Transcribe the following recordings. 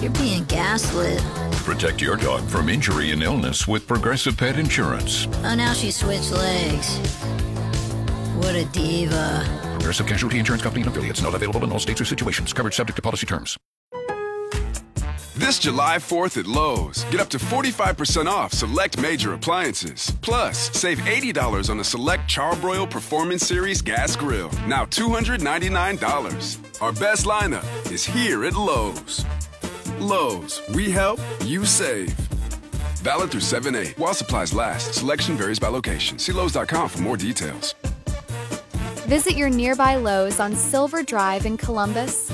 You're being gaslit. Protect your dog from injury and illness with Progressive Pet Insurance. Oh, now she switched legs. What a diva. Progressive Casualty Insurance Company and affiliates. Not available in all states or situations. Coverage subject to policy terms. This July 4th at Lowe's, get up to 45% off select major appliances. Plus, save $80 on the select Charbroil Performance Series gas grill. Now $299. Our best lineup is here at Lowe's. Lowe's, we help, you save. Valid through 7/8. While supplies last, selection varies by location. See Lowes.com for more details. Visit your nearby Lowe's on Silver Drive in Columbus.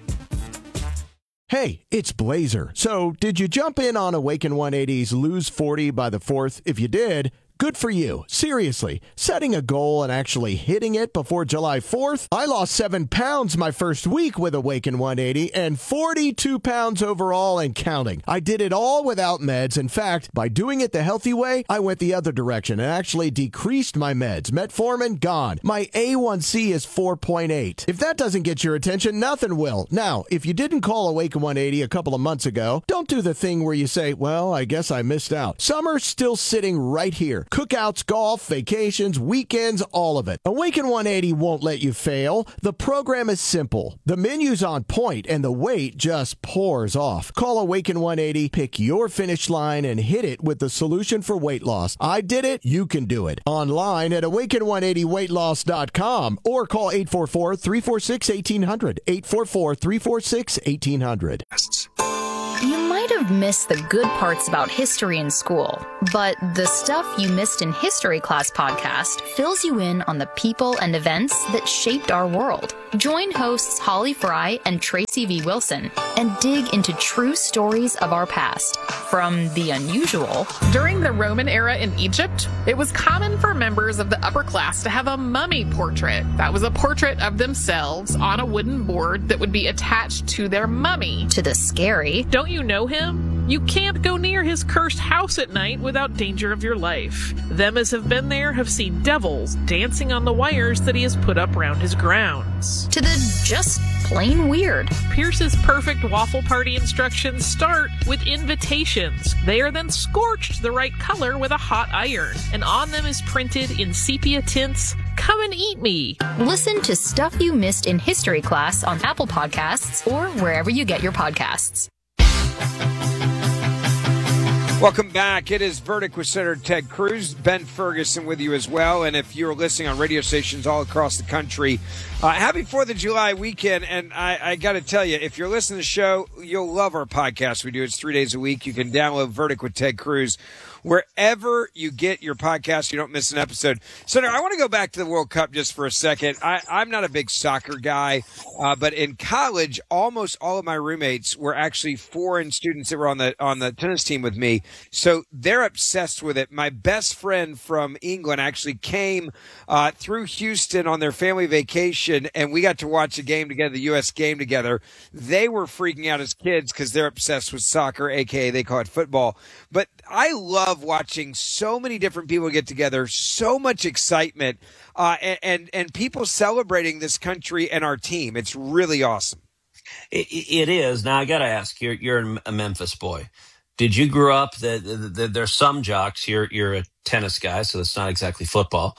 Hey, it's Blazer. So, did you jump in on Awaken 180's Lose 40 by the 4th? If you did, good for you. Seriously, setting a goal and actually hitting it before July 4th? I lost 7 pounds my first week with Awaken 180 and 42 pounds overall and counting. I did it all without meds. In fact, by doing it the healthy way, I went the other direction and actually decreased my meds. Metformin, gone. My A1C is 4.8. If that doesn't get your attention, nothing will. Now, if you didn't call Awaken 180 a couple of months ago, don't do the thing where you say, well, I guess I missed out. Summer's still sitting right here. Cookouts, golf, vacations, weekends, all of it. Awaken 180 won't let you fail. The program is simple. The menu's on point, and the weight just pours off. Call Awaken 180, pick your finish line, and hit it with the solution for weight loss. I did it. You can do it. Online at awaken180weightloss.com or call 844-346-1800. 844-346-1800. You might have missed the good parts about history in school, but the Stuff You Missed in History Class podcast fills you in on the people and events that shaped our world. Join hosts Holly Fry and Tracy V. Wilson and dig into true stories of our past, from the unusual. During the Roman era in Egypt, it was common for members of the upper class to have a mummy portrait. That was a portrait of themselves on a wooden board that would be attached to their mummy. To the scary. Don't you know him? You can't go near his cursed house at night without danger of your life. Them as have been there have seen devils dancing on the wires that he has put up round his grounds. To the just plain weird. Pierce's perfect waffle party instructions start with invitations. They are then scorched the right color with a hot iron, and on them is printed in sepia tints, "Come and eat me." Listen to Stuff You Missed in History Class on Apple Podcasts or wherever you get your podcasts. Welcome back. It is Verdict with Senator Ted Cruz. Ben Ferguson with you as well. And if you're listening on radio stations all across the country, happy 4th of July weekend. And I got to tell you, if you're listening to the show, you'll love our podcast. We do it's 3 days a week. You can download Verdict with Ted Cruz wherever you get your podcast. You don't miss an episode. Senator, I want to go back to the World Cup just for a second. I'm not a big soccer guy, but in college, almost all of my roommates were actually foreign students that were on the tennis team with me. So they're obsessed with it. My best friend from England actually came through Houston on their family vacation, and we got to watch a game together, the U.S. game together. They were freaking out as kids because they're obsessed with soccer, a.k.a. they call it football. But I love watching so many different people get together, so much excitement, and people celebrating this country and our team. It's really awesome. It is. Now, I got to ask, you're a Memphis boy. Did you grow up there's some jocks, you're a tennis guy, so it's not exactly football.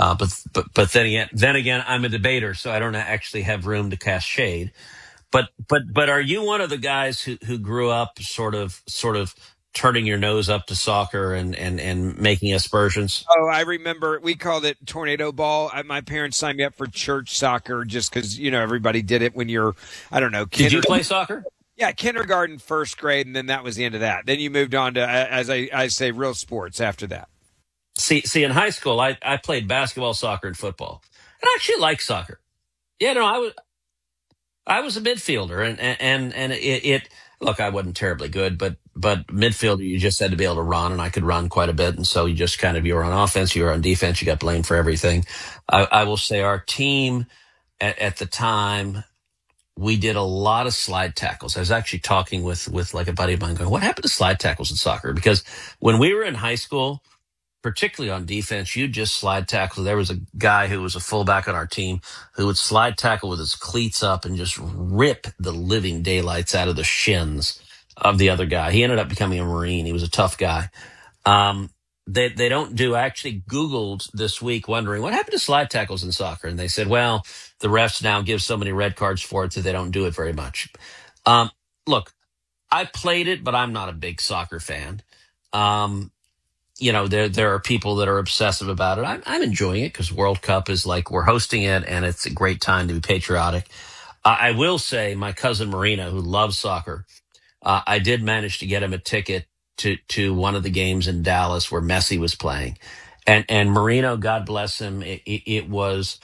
But then again, I'm a debater, so I don't actually have room to cast shade. But are you one of the guys who grew up sort of turning your nose up to soccer and making aspersions? Oh, I remember we called it tornado ball. My parents signed me up for church soccer just because, everybody did it when you're, I don't know. Did you play soccer? Yeah, kindergarten, first grade, and then that was the end of that. Then you moved on to, as I say, real sports after that. See, in high school, I played basketball, soccer, and football. And I actually liked soccer. Yeah, no, I was a midfielder, and it look, I wasn't terribly good, but midfielder, you just had to be able to run, and I could run quite a bit, and so you were on offense, you were on defense, you got blamed for everything. I will say our team at the time, we did a lot of slide tackles. I was actually talking with like a buddy of mine going, what happened to slide tackles in soccer? Because when we were in high school, particularly on defense, you just slide tackle. There was a guy who was a fullback on our team who would slide tackle with his cleats up and just rip the living daylights out of the shins of the other guy. He ended up becoming a Marine. He was a tough guy. They don't do. I actually Googled this week wondering what happened to slide tackles in soccer. And they said, well, the refs now give so many red cards for it that they don't do it very much. Look, I played it, but I'm not a big soccer fan. There are people that are obsessive about it. I'm enjoying it because World Cup is like we're hosting it and it's a great time to be patriotic. I will say my cousin Marina, who loves soccer, I did manage to get him a ticket to one of the games in Dallas where Messi was playing, and Marino, God bless him, it was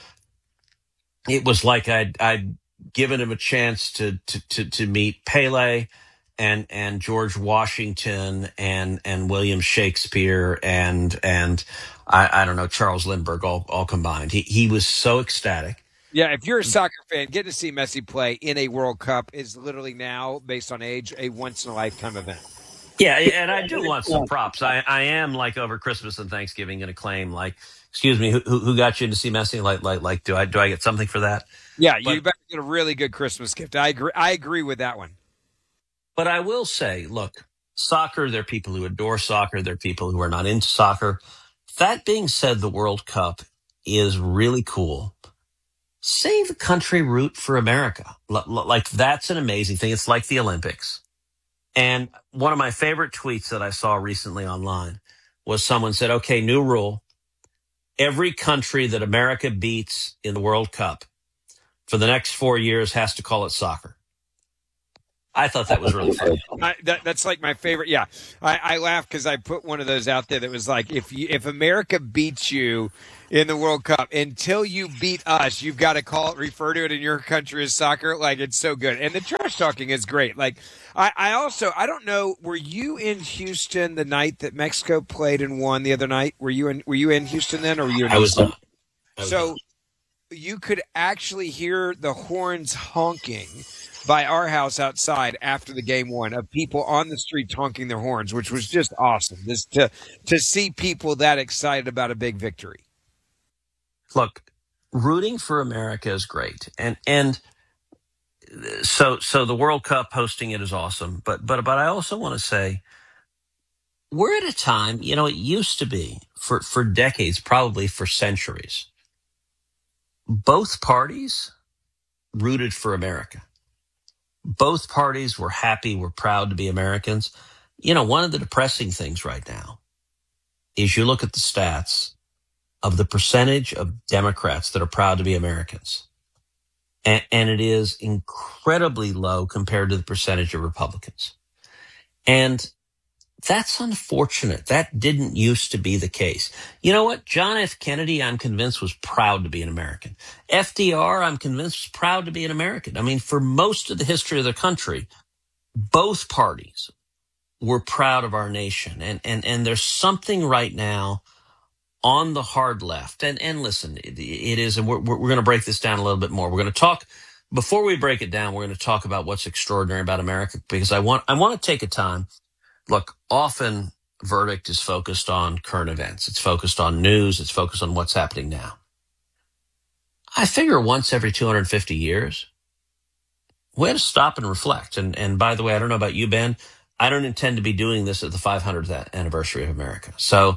like I'd given him a chance to meet Pele and George Washington and William Shakespeare and I don't know, Charles Lindbergh all combined. He was so ecstatic. Yeah, if you're a soccer fan, getting to see Messi play in a World Cup is literally now, based on age, a once-in-a-lifetime event. Yeah, and I do want some props. I am like over Christmas and Thanksgiving going to claim like, excuse me, who got you in to see Messi? Like, do I get something for that? Yeah, you better get a really good Christmas gift. I agree with that one. But I will say, look, soccer. There are people who adore soccer. There are people who are not into soccer. That being said, the World Cup is really cool. Save the country, root for America. Like that's an amazing thing. It's like the Olympics. And one of my favorite tweets that I saw recently online was someone said, okay, new rule. Every country that America beats in the World Cup for the next 4 years has to call it soccer. I thought that was really funny. That's like my favorite. Yeah, I laugh because I put one of those out there that was like, if America beats you in the World Cup, until you beat us, you've got to refer to it in your country as soccer. Like, it's so good. And the trash talking is great. Like, I don't know, were you in Houston the night that Mexico played and won the other night? Were you in Houston then, or were you in I was not. So you could actually hear the horns honking by our house outside after the game won, of people on the street honking their horns, which was just awesome. To see people that excited about a big victory. Look, rooting for America is great, and so the World Cup hosting it is awesome. But I also want to say we're at a time. It used to be for decades, probably for centuries, both parties rooted for America. Both parties were happy, were proud to be Americans. One of the depressing things right now is you look at the stats of the percentage of Democrats that are proud to be Americans. And it is incredibly low compared to the percentage of Republicans. And that's unfortunate. That didn't used to be the case. You know what? John F. Kennedy, I'm convinced, was proud to be an American. FDR, I'm convinced, was proud to be an American. I mean, for most of the history of the country, both parties were proud of our nation. And there's something right now on the hard left. And listen, it is, and we're going to break this down a little bit more. We're going to talk, before we break it down, we're going to talk about what's extraordinary about America, because I want to take a time. Look, often Verdict is focused on current events. It's focused on news. It's focused on what's happening now. I figure once every 250 years, we had to stop and reflect. And by the way, I don't know about you, Ben, I don't intend to be doing this at the 500th anniversary of America. So,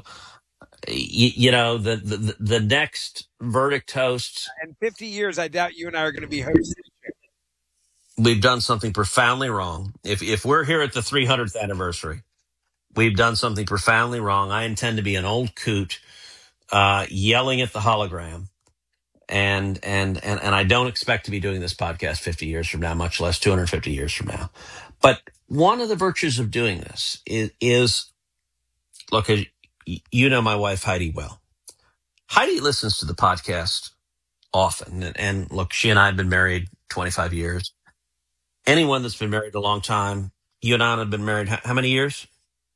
the next Verdict hosts. In 50 years, I doubt you and I are going to be hosting. We've done something profoundly wrong. If we're here at the 300th anniversary, we've done something profoundly wrong. I intend to be an old coot, yelling at the hologram. And I don't expect to be doing this podcast 50 years from now, much less 250 years from now. But one of the virtues of doing this is look, you know my wife, Heidi, well. Heidi listens to the podcast often. And look, she and I have been married 25 years. Anyone that's been married a long time, you and I have been married how many years?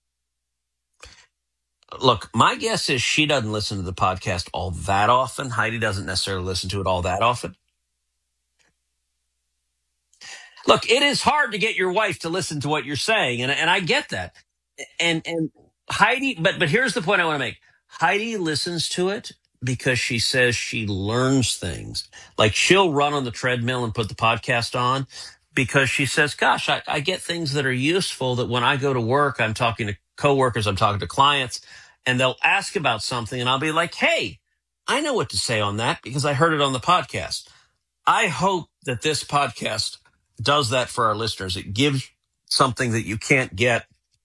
Look, my guess is she doesn't listen to the podcast all that often. Heidi doesn't necessarily listen to it all that often. Look, it is hard to get your wife to listen to what you're saying, and I get that. And Heidi, but here's the point I want to make. Heidi listens to it because she says she learns things. Like she'll run on the treadmill and put the podcast on because she says, gosh, I get things that are useful that when I go to work, I'm talking to coworkers, I'm talking to clients, and they'll ask about something, and I'll be like, hey, I know what to say on that because I heard it on the podcast. I hope that this podcast does that for our listeners. It gives something that you can't get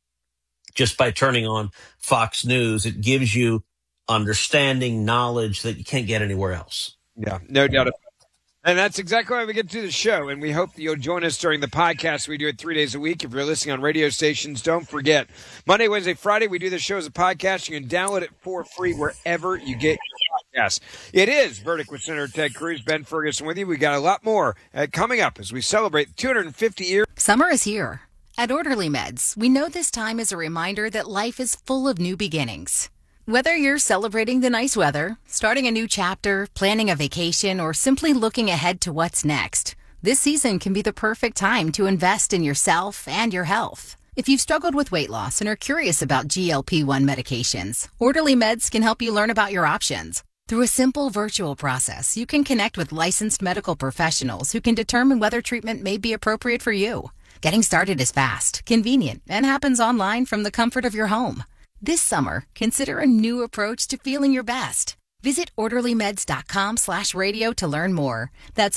just by turning on Fox News. It gives you understanding, knowledge that you can't get anywhere else. Yeah, no doubt about it. And that's exactly why we get to the show. And we hope that you'll join us during the podcast. We do it 3 days a week. If you're listening on radio stations, don't forget, Monday, Wednesday, Friday, we do the show as a podcast. You can download it for free wherever you get your podcast. It is Verdict with Senator Ted Cruz, Ben Ferguson with you. We got a lot more coming up as we celebrate 250 years. Summer is here. At Orderly Meds, we know this time is a reminder that life is full of new beginnings. Whether you're celebrating the nice weather, starting a new chapter, planning a vacation, or simply looking ahead to what's next, this season can be the perfect time to invest in yourself and your health. If you've struggled with weight loss and are curious about GLP-1 medications, Orderly Meds can help you learn about your options. Through a simple virtual process, you can connect with licensed medical professionals who can determine whether treatment may be appropriate for you. Getting started is fast, convenient, and happens online from the comfort of your home. This summer, consider a new approach to feeling your best. Visit orderlymeds.com/radio to learn more. That's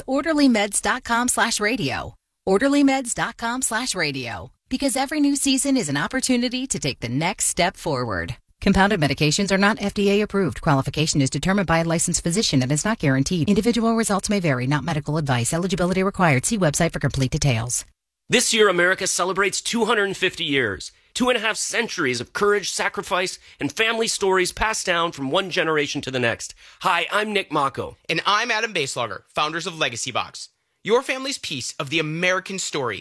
orderlymeds.com/radio. orderlymeds.com/radio. Because every new season is an opportunity to take the next step forward. Compounded medications are not FDA approved. Qualification is determined by a licensed physician and is not guaranteed. Individual results may vary, not medical advice. Eligibility required. See website for complete details. This year, America celebrates 250 years. 2.5 centuries of courage, sacrifice, and family stories passed down from one generation to the next. Hi, I'm Nick Mako. And I'm Adam Baselogger, founders of Legacy Box. Your family's piece of the American story.